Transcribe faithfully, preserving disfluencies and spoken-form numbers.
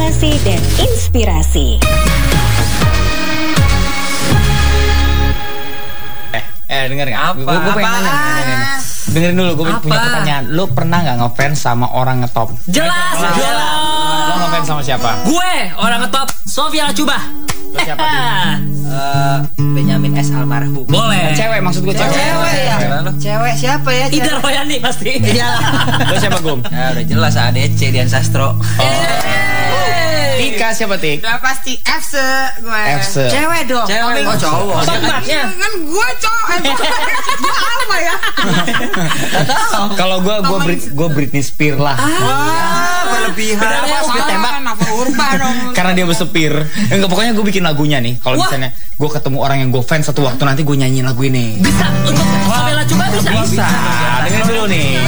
motivasi dan inspirasi. Eh, eh denger nggak? Apa? Gue gue pengen nanya, nanya, nanya. Dengerin dulu, gue Apa? punya pertanyaan. Lu pernah nggak ngefans sama orang ngetop? Jelas, Jelas. jelas. Lu ngefans sama siapa? Gue orang ngetop Sofia Lacuba. Lu siapa tuh? Eh, Benyamin S. Almarhum. Boleh. Cewek maksud gue cewek. Cewek ya? Cewek siapa ya? Ida Royani pasti. Iya. Lu siapa Gum? Ya udah jelas A D C Dian Sastro. Tika siapa Tik? Udah pasti F se gue. F se. Cewek dong. Cewek. Oh cowok. Tempatnya. Kan gue cowok. Eh, gue apa ya? Kalau gue gue Brit gue Britney Spears lah. Wah, berlebihan. Bedanya Apa, ditembak? Apa urban dong? Karena dia besepir. Enggak, pokoknya gue bikin lagunya nih. Kalau Wah. misalnya gue ketemu orang yang gue fans satu waktu, nanti gue nyanyiin lagu ini. Bisa untuk Sofia Lacuba bisa. Bisa. Dengerin dulu nih.